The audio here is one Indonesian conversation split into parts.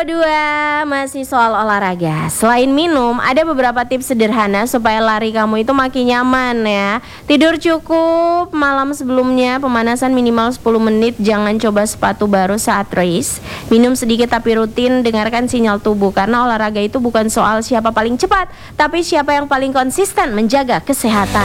Pro 2 masih soal olahraga. Selain minum, ada beberapa tips sederhana supaya lari kamu itu makin nyaman ya. Tidur cukup malam sebelumnya, pemanasan minimal 10 menit, jangan coba sepatu baru saat race. Minum sedikit tapi rutin, dengarkan sinyal tubuh karena olahraga itu bukan soal siapa paling cepat, tapi siapa yang paling konsisten menjaga kesehatan.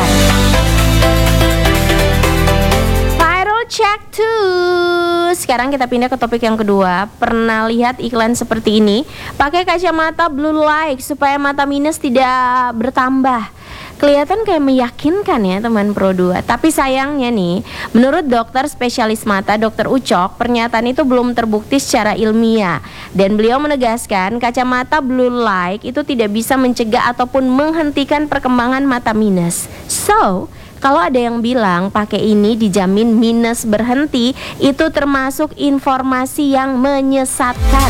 Check 2. Sekarang kita pindah ke topik yang kedua. Pernah lihat iklan seperti ini? Pakai kacamata blue light supaya mata minus tidak bertambah. Kelihatan kayak meyakinkan ya teman Pro 2. Tapi sayangnya nih, menurut dokter spesialis mata Dr. Ucok, pernyataan itu belum terbukti secara ilmiah. Dan beliau menegaskan kacamata blue light itu tidak bisa mencegah ataupun menghentikan perkembangan mata minus. So, kalau ada yang bilang pakai ini dijamin minus berhenti, itu termasuk informasi yang menyesatkan.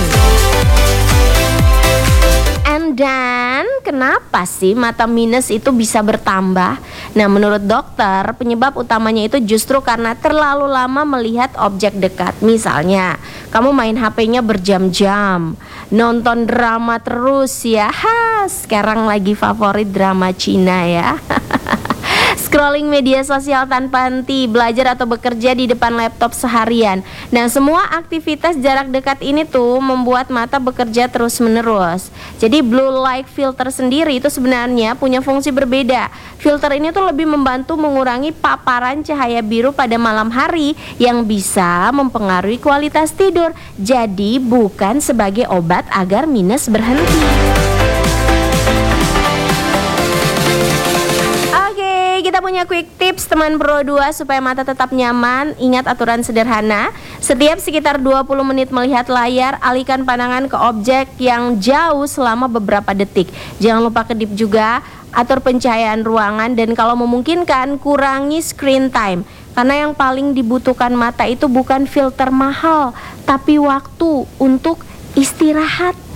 And then, kenapa sih mata minus itu bisa bertambah? Nah, menurut dokter, penyebab utamanya itu justru karena terlalu lama melihat objek dekat. Misalnya, kamu main HP-nya berjam-jam, nonton drama terus ya. Sekarang lagi favorit drama Cina ya. Scrolling media sosial tanpa henti, belajar atau bekerja di depan laptop seharian. Nah, semua aktivitas jarak dekat ini tuh membuat mata bekerja terus-menerus. Jadi blue light filter sendiri itu sebenarnya punya fungsi berbeda. Filter ini tuh lebih membantu mengurangi paparan cahaya biru pada malam hari yang bisa mempengaruhi kualitas tidur. Jadi bukan sebagai obat agar minus berhenti. Kita punya quick tips teman Pro 2 supaya mata tetap nyaman. Ingat aturan sederhana. Setiap sekitar 20 menit melihat layar, alihkan pandangan ke objek yang jauh selama beberapa detik. Jangan lupa kedip juga, atur pencahayaan ruangan, dan kalau memungkinkan kurangi screen time. Karena yang paling dibutuhkan mata itu bukan filter mahal, tapi waktu untuk istirahat.